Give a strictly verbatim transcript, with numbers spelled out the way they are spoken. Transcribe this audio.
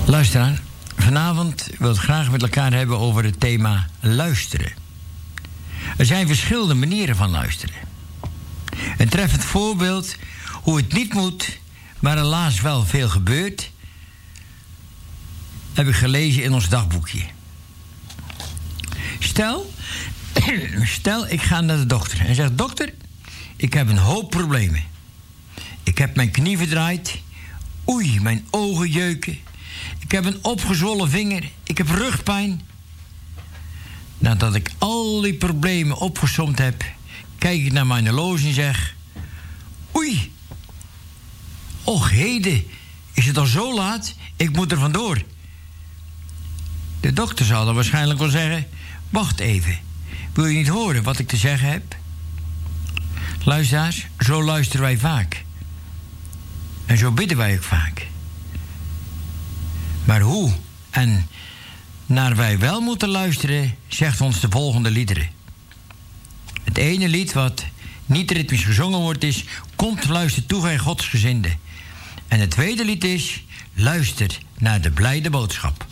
Luisteraar, vanavond wil ik het graag met elkaar hebben over het thema luisteren. Er zijn verschillende manieren van luisteren. Een treffend voorbeeld hoe het niet moet, maar helaas wel veel gebeurt, heb ik gelezen in ons dagboekje. Stel, stel ik ga naar de dokter en zeg: dokter, ik heb een hoop problemen. Ik heb mijn knie verdraaid. Oei, mijn ogen jeuken. Ik heb een opgezwollen vinger. Ik heb rugpijn. Nadat ik al die problemen opgesomd heb, kijk ik naar mijn horloge en zeg: oei, och heden, is het al zo laat? Ik moet er vandoor. De dokter zal dan waarschijnlijk wel zeggen: wacht even, wil je niet horen wat ik te zeggen heb? Luisteraars, zo luisteren wij vaak. En zo bidden wij ook vaak. Maar hoe en naar wij wel moeten luisteren, zegt ons de volgende liederen. Het ene lied wat niet ritmisch gezongen wordt is: komt, luister toe, gij godsgezinde. En het tweede lied is: luister naar de blijde boodschap.